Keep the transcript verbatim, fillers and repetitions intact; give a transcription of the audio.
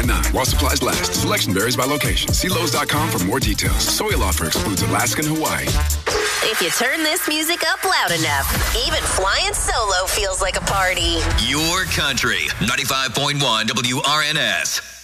ninety-nine while supplies last. Selection varies by location. See Lowe's dot com for more details. Soil offer excludes Alaska and Hawaii. If you turn this music up loud enough, even flying solo feels like a party. Your country, ninety-five point one W R N S.